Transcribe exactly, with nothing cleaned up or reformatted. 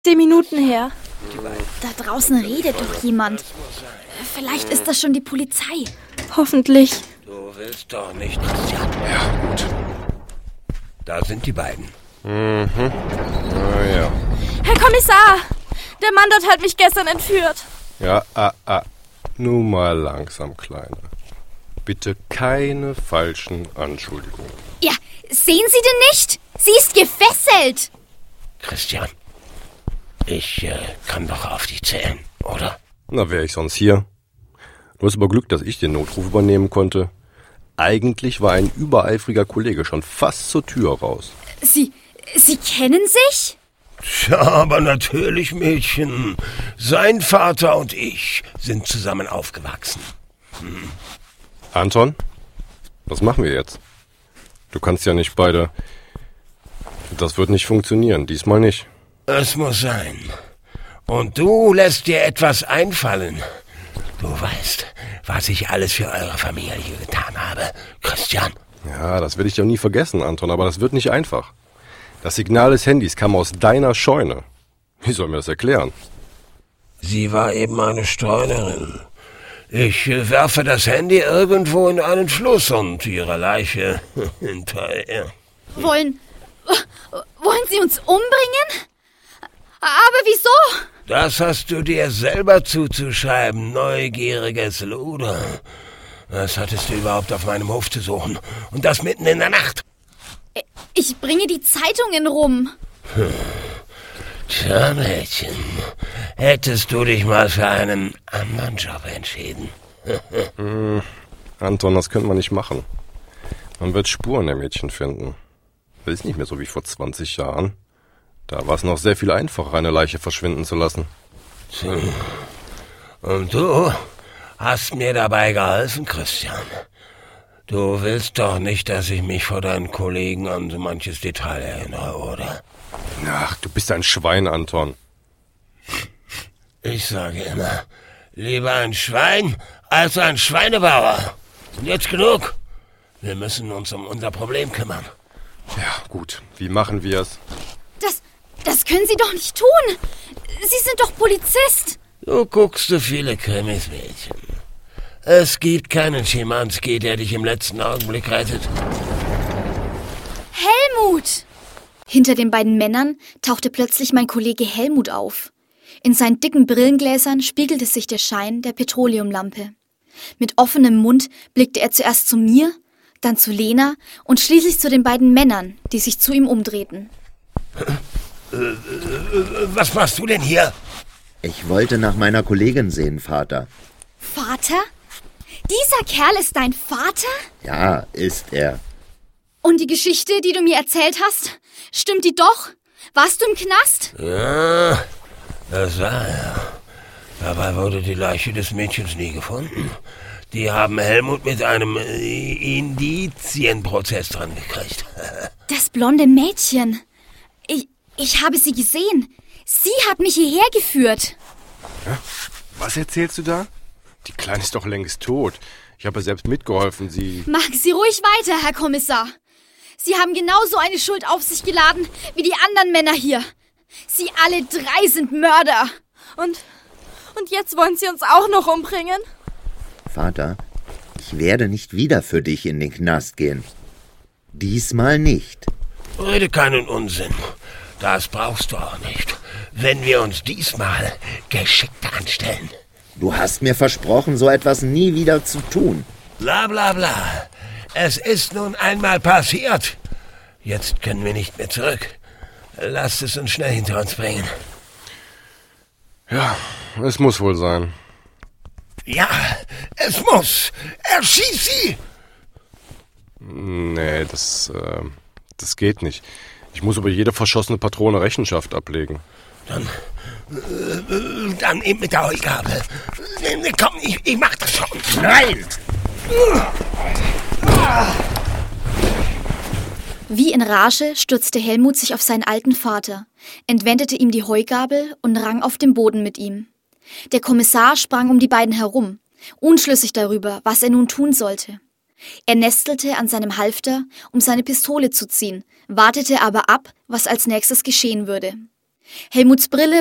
Zehn Minuten her. Da draußen redet doch jemand. Vielleicht ist das schon die Polizei. Hoffentlich. Du willst doch nicht, Christian. Ja, gut. Da sind die beiden. Mhm. Na ja. Herr Kommissar! Der Mann dort hat mich gestern entführt. Ja, ah, ah. Nun mal langsam, Kleine. Bitte keine falschen Anschuldigungen. Ja, sehen Sie denn nicht? Sie ist gefesselt. Christian, ich äh, kann doch auf dich zählen, oder? Na, wäre ich sonst hier. Du hast aber Glück, dass ich den Notruf übernehmen konnte. Eigentlich war ein übereifriger Kollege schon fast zur Tür raus. Sie, Sie kennen sich? Tja, aber natürlich, Mädchen. Sein Vater und ich sind zusammen aufgewachsen. Hm. Anton, was machen wir jetzt? Du kannst ja nicht beide... Das wird nicht funktionieren, diesmal nicht. Es muss sein. Und du lässt dir etwas einfallen. Du weißt, was ich alles für eure Familie getan habe, Christian. Ja, das werde ich doch nie vergessen, Anton, aber das wird nicht einfach. Das Signal des Handys kam aus deiner Scheune. Wie soll mir das erklären? Sie war eben eine Streunerin. Ich äh, werfe das Handy irgendwo in einen Fluss und ihre Leiche hinterher. Wollen... Wollen Sie uns umbringen? Aber wieso? Das hast du dir selber zuzuschreiben, neugieriges Luder. Was hattest du überhaupt auf meinem Hof zu suchen? Und das mitten in der Nacht? Ich bringe die Zeitungen rum. Hm. Tja, Mädchen, hättest du dich mal für einen anderen Job entschieden? hm, Anton, das könnte man nicht machen. Man wird Spuren der Mädchen finden. Das ist nicht mehr so wie vor zwanzig Jahren. Da war es noch sehr viel einfacher, eine Leiche verschwinden zu lassen. Hm. Und du hast mir dabei geholfen, Christian. Du willst doch nicht, dass ich mich vor deinen Kollegen an so manches Detail erinnere, oder? Ach, du bist ein Schwein, Anton. Ich sage immer, lieber ein Schwein als ein Schweinebauer. Und jetzt genug. Wir müssen uns um unser Problem kümmern. Ja, gut. Wie machen wir es? Das, das können Sie doch nicht tun. Sie sind doch Polizist. Du guckst so viele Krimis, Mädchen. Es gibt keinen Schimanski, der dich im letzten Augenblick rettet. Helmut! Hinter den beiden Männern tauchte plötzlich mein Kollege Helmut auf. In seinen dicken Brillengläsern spiegelte sich der Schein der Petroleumlampe. Mit offenem Mund blickte er zuerst zu mir, dann zu Lena und schließlich zu den beiden Männern, die sich zu ihm umdrehten. Was machst du denn hier? Ich wollte nach meiner Kollegin sehen, Vater. Vater? Dieser Kerl ist dein Vater? Ja, ist er. Und die Geschichte, die du mir erzählt hast, stimmt die doch? Warst du im Knast? Ja, das war er. Dabei wurde die Leiche des Mädchens nie gefunden. Die haben Helmut mit einem Indizienprozess dran gekriegt. Das blonde Mädchen. Ich, ich habe sie gesehen. Sie hat mich hierher geführt. Ja? Was erzählst du da? Die Kleine ist doch längst tot. Ich habe selbst mitgeholfen, sie... Machen Sie ruhig weiter, Herr Kommissar. Sie haben genauso eine Schuld auf sich geladen wie die anderen Männer hier. Sie alle drei sind Mörder. Und, und jetzt wollen Sie uns auch noch umbringen? Vater, ich werde nicht wieder für dich in den Knast gehen. Diesmal nicht. Rede keinen Unsinn. Das brauchst du auch nicht. Wenn wir uns diesmal geschickt anstellen. Du hast mir versprochen, so etwas nie wieder zu tun. Bla bla bla. Es ist nun einmal passiert. Jetzt können wir nicht mehr zurück. Lasst es uns schnell hinter uns bringen. Ja, es muss wohl sein. Ja, es muss. Erschieß sie! Nee, das, äh, das geht nicht. Ich muss über jede verschossene Patrone Rechenschaft ablegen. Dann, äh, dann eben mit der Heugabel. Komm, ich, ich mach das schon. Nein! Wie in Rage stürzte Helmut sich auf seinen alten Vater, entwendete ihm die Heugabel und rang auf dem Boden mit ihm. Der Kommissar sprang um die beiden herum, unschlüssig darüber, was er nun tun sollte. Er nestelte an seinem Halfter, um seine Pistole zu ziehen, wartete aber ab, was als nächstes geschehen würde. Helmuts Brille